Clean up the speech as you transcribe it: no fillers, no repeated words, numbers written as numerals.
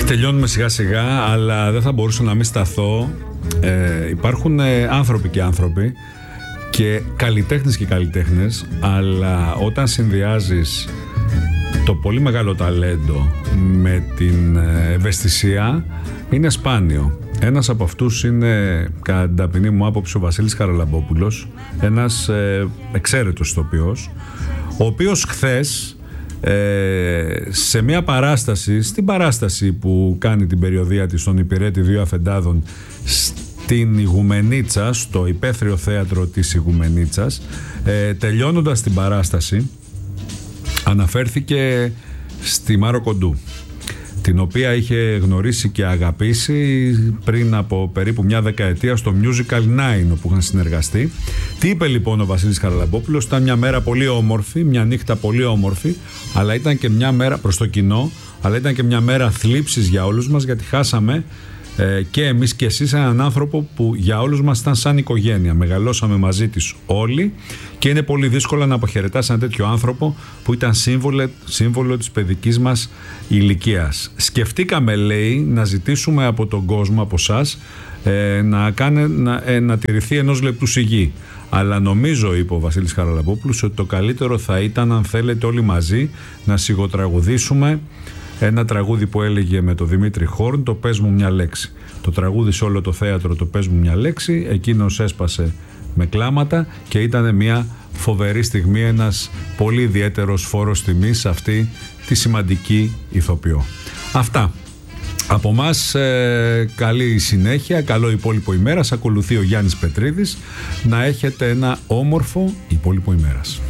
Τελειώνουμε σιγά σιγά, αλλά δεν θα μπορούσα να μην σταθώ. Υπάρχουν άνθρωποι και άνθρωποι και καλλιτέχνες και καλλιτέχνες, αλλά όταν συνδυάζεις το πολύ μεγάλο ταλέντο με την ευαισθησία, είναι σπάνιο. Ένας από αυτούς είναι, κατά την ταπεινή μου άποψη, ο Βασίλης Χαραλαμπόπουλος, ένας εξαίρετος ηθοποιός, ο οποίος χθες σε μια παράσταση, στην παράσταση που κάνει την περιοδεία της στον Υπηρέτη Δύο Αφεντάδων στην Ιγουμενίτσα, στο υπαίθριο θέατρο της Ιγουμενίτσας, τελειώνοντας την παράσταση αναφέρθηκε στη Μάρο Κοντού, την οποία είχε γνωρίσει και αγαπήσει πριν από περίπου μια δεκαετία στο Musical 9 όπου είχαν συνεργαστεί. Τι είπε λοιπόν ο Βασίλης Χαραλαμπόπουλος? Ήταν μια μέρα πολύ όμορφη, μια νύχτα πολύ όμορφη, αλλά ήταν και μια μέρα προς το κοινό, αλλά ήταν και μια μέρα θλίψης για όλους μας, γιατί χάσαμε και εμείς και εσείς έναν άνθρωπο που για όλους μας ήταν σαν οικογένεια. Μεγαλώσαμε μαζί της όλοι και είναι πολύ δύσκολο να αποχαιρετάς έναν τέτοιο άνθρωπο που ήταν σύμβολο της παιδικής μας ηλικίας. Σκεφτήκαμε, λέει, να ζητήσουμε από τον κόσμο, από εσάς, να τηρηθεί 1 λεπτού σιγή. Αλλά νομίζω, είπε ο Βασίλης Χαραλαμπόπουλος, ότι το καλύτερο θα ήταν, αν θέλετε, όλοι μαζί να σιγοτραγουδήσουμε ένα τραγούδι που έλεγε με τον Δημήτρη Χόρν, το «Πες μου μια λέξη». Το τραγούδι σε όλο το θέατρο, το «Πες μου μια λέξη», εκείνος έσπασε με κλάματα και ήταν μια φοβερή στιγμή, ένας πολύ ιδιαίτερος φόρος τιμής σε αυτή τη σημαντική ηθοποιό. Αυτά. Από μας καλή συνέχεια, καλό υπόλοιπο ημέρας. Ακολουθεί ο Γιάννης Πετρίδης. Να έχετε ένα όμορφο υπόλοιπο ημέρας.